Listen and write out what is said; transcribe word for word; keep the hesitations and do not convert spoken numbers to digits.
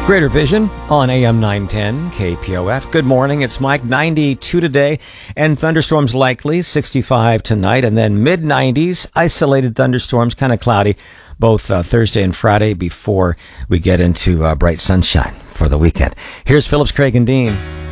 Greater Vision on A M nine ten K P O F. Good morning. It's Mike. ninety-two today and thunderstorms likely, sixty-five tonight, and then mid nineties, isolated thunderstorms, kind of cloudy, both uh, Thursday and Friday before we get into uh, bright sunshine for the weekend. Here's Phillips, Craig, and Dean.